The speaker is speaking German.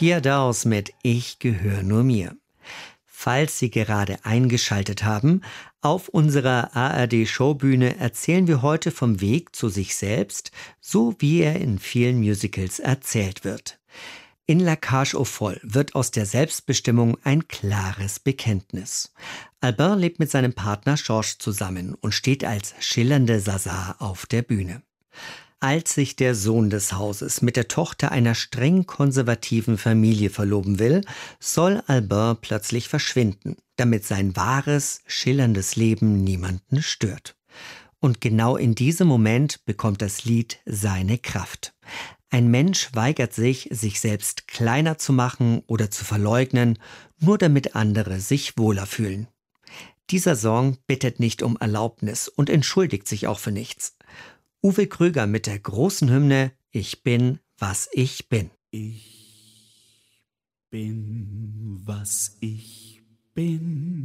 Pia Daus mit Ich gehöre nur mir. Falls Sie gerade eingeschaltet haben, auf unserer ARD-Showbühne erzählen wir heute vom Weg zu sich selbst, so wie er in vielen Musicals erzählt wird. In La Cage aux Folles wird aus der Selbstbestimmung ein klares Bekenntnis. Albin lebt mit seinem Partner Georges zusammen und steht als schillernde Sasa auf der Bühne. Als sich der Sohn des Hauses mit der Tochter einer streng konservativen Familie verloben will, soll Albin plötzlich verschwinden, damit sein wahres, schillerndes Leben niemanden stört. Und genau in diesem Moment bekommt das Lied seine Kraft. Ein Mensch weigert sich, sich selbst kleiner zu machen oder zu verleugnen, nur damit andere sich wohler fühlen. Dieser Song bittet nicht um Erlaubnis und entschuldigt sich auch für nichts. Uwe Kröger mit der großen Hymne Ich bin, was ich bin. Ich bin, was ich bin.